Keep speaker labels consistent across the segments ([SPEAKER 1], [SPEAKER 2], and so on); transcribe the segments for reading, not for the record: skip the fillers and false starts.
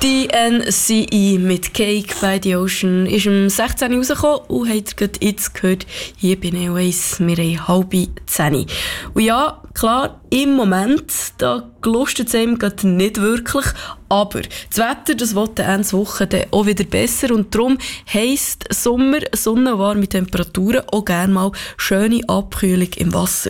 [SPEAKER 1] Die NCI mit Cake by the Ocean ist am 16. rausgekommen und habt ihr gerade jetzt gehört, hier bei Neoways, wir haben 9:30. Und ja, klar, im Moment, da gelustet es einem gerade nicht wirklich, aber das Wetter, das will Ende Woche dann auch wieder besser und darum heisst Sommer, sonnenwarme Temperaturen, auch gerne mal schöne Abkühlung im Wasser.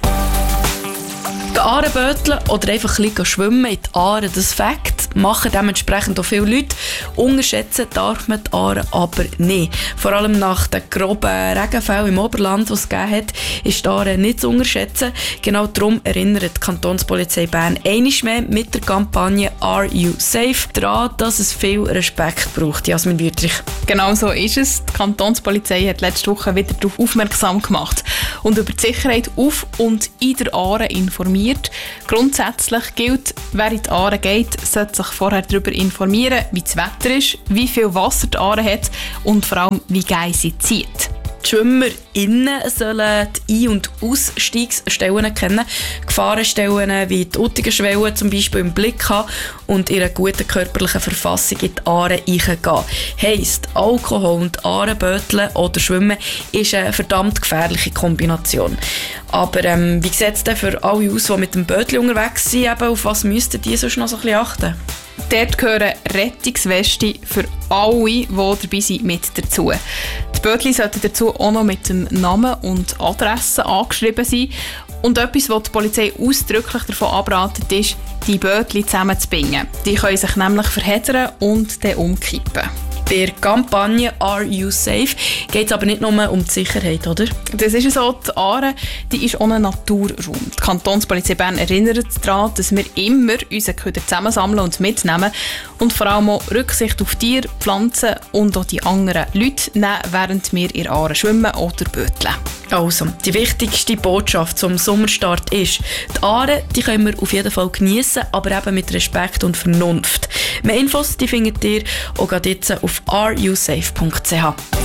[SPEAKER 1] Aare böteln oder einfach ein bisschen schwimmen in die Aare, das Fakt, machen dementsprechend auch viele Leute. Unterschätzen darf man die Aare aber nicht. Vor allem nach den groben Regenfällen im Oberland, die es gegeben hat, ist die Aare nicht zu unterschätzen. Genau darum erinnert die Kantonspolizei Bern einmal mehr mit der Kampagne «Are You Safe?» daran, dass es viel Respekt braucht. Jasmin Wüttrich.
[SPEAKER 2] Genau so ist es. Die Kantonspolizei hat letzte Woche wieder darauf aufmerksam gemacht und über die Sicherheit auf und in der Aare informiert. Grundsätzlich gilt, wer in die Aare geht, sollte sich vorher darüber informieren, wie das Wetter ist, wie viel Wasser die Aare hat und vor allem, wie geil sie zieht.
[SPEAKER 1] Die SchwimmerInnen sollen die Ein- und Ausstiegsstellen kennen, Gefahrenstellen wie die Uttigenschwelle zum Beispiel im Blick haben und in einer guten körperlichen Verfassung in die Aare reingehen. Heisst, Alkohol und Aareböteln oder Schwimmen ist eine verdammt gefährliche Kombination. Aber wie sieht es denn für alle aus, die mit dem Bötli unterwegs sind? Eben, auf was müssten die sonst noch so ein bisschen achten?
[SPEAKER 2] Dort gehören Rettungsweste für alle, die dabei sind, mit dazu. Die Bötli sollten dazu auch noch mit dem Namen und Adresse angeschrieben sein. Und etwas, was die Polizei ausdrücklich davon abratet, ist, die Bötli zusammenzubringen. Die können sich nämlich verheddern und dann umkippen.
[SPEAKER 1] Bei der Kampagne «Are You Safe?» geht es aber nicht nur um die Sicherheit, oder?
[SPEAKER 2] Das ist so. Die Aare, die ist auch ein Naturraum. Die Kantonspolizei Bern erinnert daran, dass wir immer unsere Köder zusammensammeln und mitnehmen und vor allem auch Rücksicht auf Tiere, Pflanzen und auch die anderen Leute nehmen, während wir in Aare schwimmen oder böteln.
[SPEAKER 1] Also, die wichtigste Botschaft zum Sommerstart ist, die Aare, die können wir auf jeden Fall geniessen, aber eben mit Respekt und Vernunft. Mehr Infos die findet ihr auch gerade jetzt auf areyousafe.ch.